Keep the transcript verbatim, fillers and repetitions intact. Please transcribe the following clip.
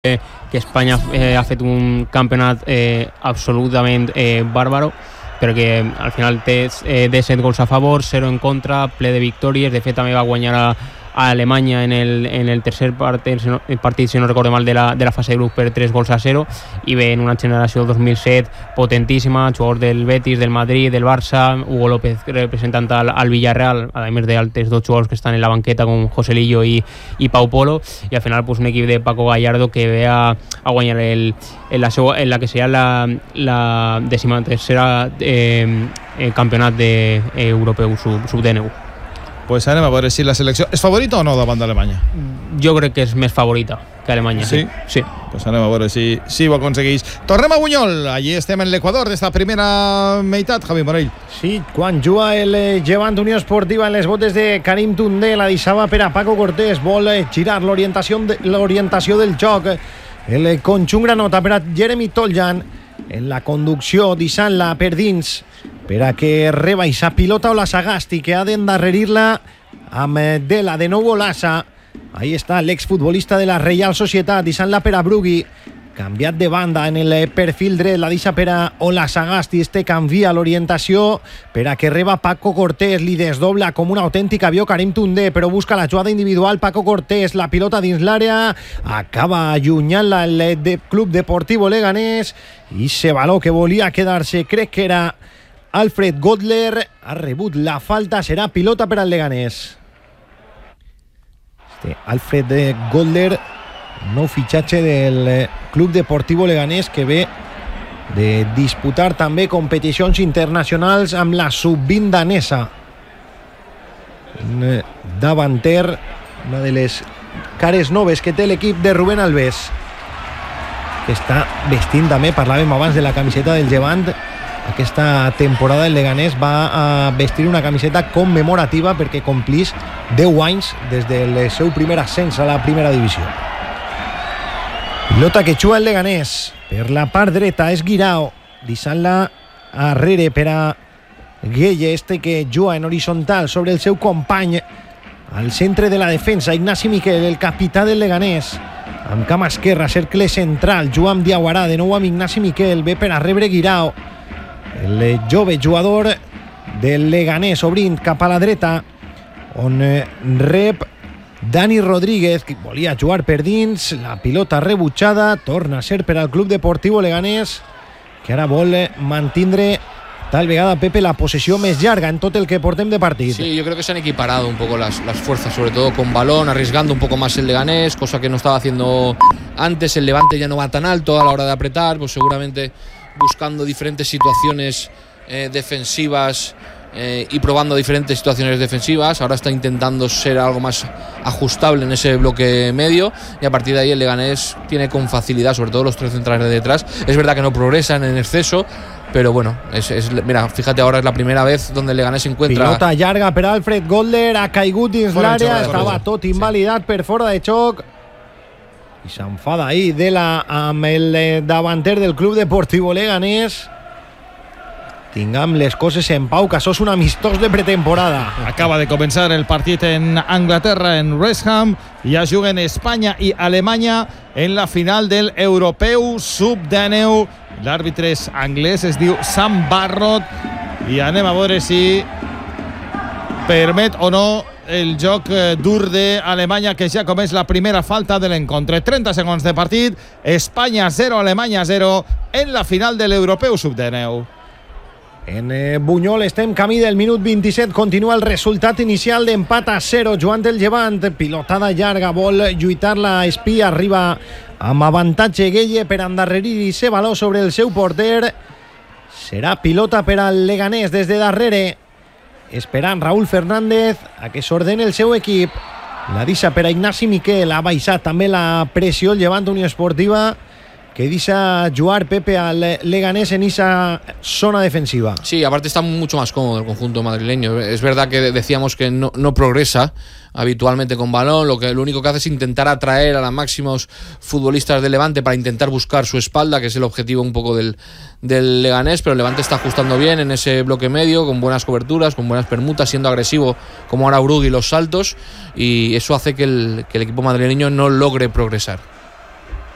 que Espanya eh, ha fet un campionat eh, absolutament eh, bàrbaro, però que al final té eh, disset gols a favor, zero en contra, ple de victòries. De fet també va guanyar a, a Alemanya en el, en el tercer partit, si no, partit, si no recordo mal, de la, de la fase de grup per tres gols a zero, i ve en una generació dos mil set potentíssima, jugadors del Betis, del Madrid, del Barça, Hugo López representant al, al Villarreal, a més de altres dos jugadors que estan en la banqueta com José Lillo i, i Pau Polo, i al final pues, un equip de Paco Gallardo que ve a, a guanyar el, en, la, en la que seria la, la décima tercera eh, eh, campionat de, eh, europeu sub, sub D N U. Pues anem a veure si la selecció és favorita o no davant d'Alemanya. Jo crec que és més favorita que Alemanya. Sí? Sí. Pues anem a veure si, si ho aconsegueix. Tornem a Bunyol, allí estem en l'Equador d'esta primera meitat, Javi Morell. Sí, quan juga el Llevant Unió Esportiva en les botes de Karim Toundé, la deixava per a Paco Cortés, vol girar l'orientació de, l'orientació del joc. El conjunt granota per a Jeremy Toljan en la conducció, deixant-la per dins per a que rebaixa pilota o la Sagasti, que ha d'endarrerir-la amb Dela, de nou Olassa. Ahí està l'exfutbolista de la Reial Societat, deixant-la per a Brugui, canviat de banda en el perfil dret, la deixa per a Olasagasti, este canvia l'orientació per a que reba Paco Cortés, li desdobla com una autèntica avió Karim Toundé, però busca la jugada individual Paco Cortés, la pilota dins l'àrea, acaba allunyant-la el de Club Deportivo Leganés, i se valor que volia quedar-se, crec que era Alfred Godler, ha rebut la falta, serà pilota per al Leganés. Este Alfred Godler, nou fitxatge del Club Deportivo Leganés, que ve de disputar també competicions internacionals amb la sub vint danesa. Un davanter, una de les cares noves que té l'equip de Rubén Alves, que està vestint també, parlàvem abans de la camiseta del Llevant. Aquesta temporada el Leganés va a vestir una camiseta commemorativa perquè complís deu anys des del seu primer ascens a la primera divisió. Pilota que juga el Leganés per la part dreta, és Guirao, deixant-la arrere per a Gueye, este que juga en horitzontal sobre el seu company al centre de la defensa, Ignasi Miquel, el capità del Leganés, amb cama esquerra, cercle central, juga amb Diaguarà, de nou amb Ignasi Miquel, ve per a rebre Guirao, el jove jugador del Leganés, obrint cap a la dreta, on rep Dani Rodríguez, que volia jugar per dins, la pilota rebutjada, torna a ser per al Club Deportivo Leganés, que ara vol mantindre tal vegada, Pepe, la posesión més llarga en tot el que portem de partit. Sí, yo creo que se han equiparado un poco las, las fuerzas, sobre todo con balón, arriesgando un poco más el Leganés, cosa que no estaba haciendo antes. El Levante ya no va tan alto a la hora de apretar, pues seguramente buscando diferentes situaciones eh, defensivas eh, y probando diferentes situaciones defensivas. Ahora está intentando ser algo más ajustable en ese bloque medio, y a partir de ahí el Leganés tiene con facilidad, sobre todo los tres centrales de detrás. Es verdad que no progresan en exceso, pero bueno, es, es, mira, fíjate, ahora es la primera vez donde el Leganés se encuentra. Pilota llarga per Alfred Godler, ha caigut dins l'àrea, estava tot invalidat per fora de xoc, i s'enfada ahí Dela amb el davanter del Club Deportivo Leganés. Tinguem les coses en pau, que això és un amistós de pretemporada. Acaba de començar el partit en Anglaterra, en Wrexham. Ja juguen Espanya i Alemanya en la final del Europeu sub D N U. L'àrbitre és anglès, es diu Sam Barrott, i anem a veure si permet o no el joc dur d'Alemanya, que ja comença la primera falta de l'encontre. trenta segons de partit, Espanya zero, Alemanya zero en la final de l'Europeu sub D N U. En Bunyol estem camí del minut vint-i-set, continua el resultat inicial d'empat a zero, Joan del Llevant, pilotada llarga, vol lluitar la espia, arriba amb avantatge Gueye per endarrerir i ser valor sobre el seu porter. Serà pilota per al Leganés des de darrere, esperant Raúl Fernández a que s'ordeni el seu equip. La deixa per a Ignasi Miquel, ha baixat també la pressió el Llevant Unió Esportiva, que dice jugar, Pepe, al Leganés en esa zona defensiva. Sí, aparte está mucho más cómodo el conjunto madrileño. Es verdad que decíamos que no, no progresa habitualmente con balón, lo que lo único que hace es intentar atraer a los máximos futbolistas del Levante para intentar buscar su espalda, que es el objetivo un poco del, del Leganés, pero el Levante está ajustando bien en ese bloque medio, con buenas coberturas, con buenas permutas, siendo agresivo como ahora Brugui los saltos, y eso hace que el, que el equipo madrileño no logre progresar.